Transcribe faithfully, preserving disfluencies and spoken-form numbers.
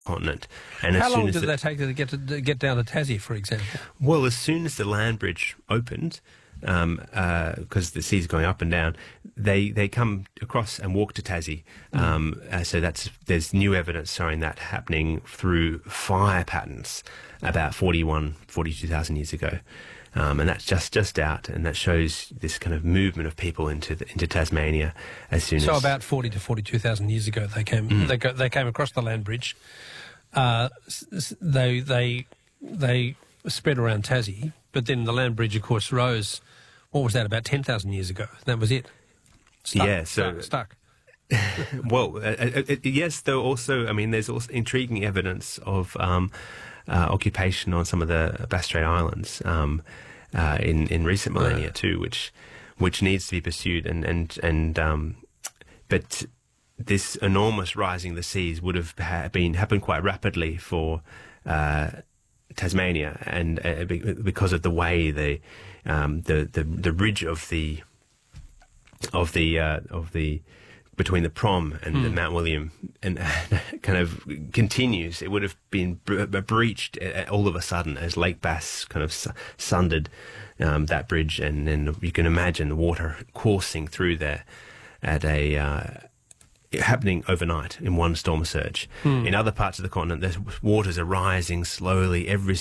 continent. And How as soon long as did the, that take to get to, to get down to Tassie, for example? Well, as soon as the land bridge opened, um, uh, because the sea's going up and down, they they come across and walk to Tassie. Um, mm. uh, so that's there's new evidence showing that happening through fire patterns about forty-one, forty-two thousand years ago. Um, and that's just, just out, and that shows this kind of movement of people into the, into Tasmania as soon so as... So about forty to forty-two thousand years ago they came Mm. they, go, they came across the land bridge. Uh, they they they spread around Tassie, but then the land bridge, of course, rose. What was that? About ten thousand years ago. That was it. Stuck, yeah. So stuck. stuck. Well, uh, uh, yes. Though also, I mean, there's also intriguing evidence of um, uh, occupation on some of the Bass Strait Islands um, uh, in in recent millennia uh. too, which which needs to be pursued. And and and um, but. This enormous rising of the seas would have ha been happened quite rapidly for uh, Tasmania, and uh, because of the way the um, the, the the ridge of the of the uh, of the between the Prom and mm. the Mount William and uh, kind of continues. It would have been bre breached all of a sudden as Lake Bass kind of su sundered um, that bridge, and then you can imagine the water coursing through there at a uh, happening overnight in one storm surge. Mm. In other parts of the continent, the waters are rising slowly every